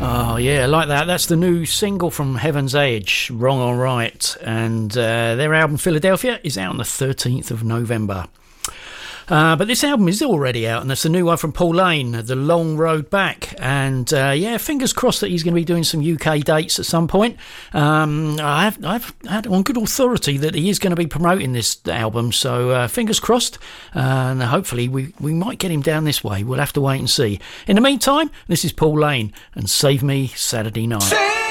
Oh, yeah, like that. That's the new single from Heaven's Edge, Wrong or Right. And their album Philadelphia is out on the 13th of November. But this album is already out, and it's the new one from Paul Lane, The Long Road Back. And yeah, fingers crossed that he's going to be doing some UK dates at some point. I've had on good authority that he is going to be promoting this album, so fingers crossed. And hopefully we might get him down this way. We'll have to wait and see. In the meantime, this is Paul Lane and Save Me Saturday Night.